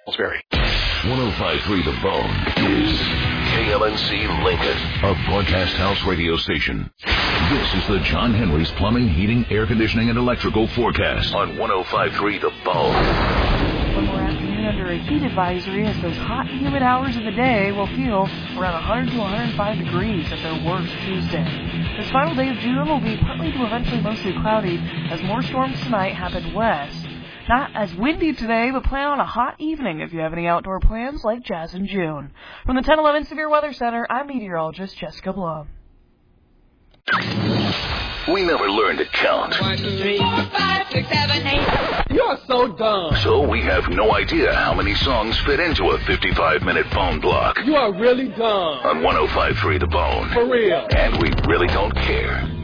Salisbury. 105.3 The Bone is KLNC Lincoln, a broadcast house radio station. This is the John Henry's Plumbing, Heating, Air Conditioning, and Electrical forecast on 105.3 The Bone. One more afternoon under a heat advisory as those hot, humid hours of the day will feel around 100 to 105 degrees at their worst Tuesday. This final day of June will be partly to eventually mostly cloudy as more storms tonight happen west. Not as windy today, but plan on a hot evening if you have any outdoor plans like Jazz in June. From the 1011 Severe Weather Center, I'm meteorologist Jessica Blum. We never learned to count. 1, 2, 3, 4, 5, 6, 7, 8. You are so dumb. So we have no idea how many songs fit into a 55-minute phone block. You are really dumb. On 105.3 The Bone. For real. And we really don't care.